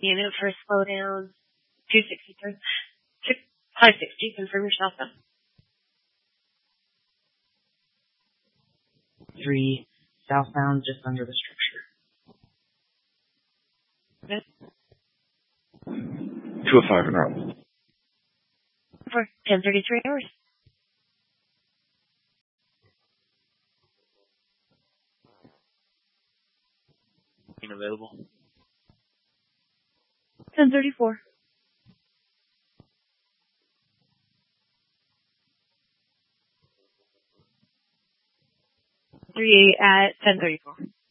Unit for slow down. 263. 560. Confirm your southbound. 3 southbound, just under the structure. Okay. 205 en route. For 10:33 hours. Available. 10:34. 38 at 10:34.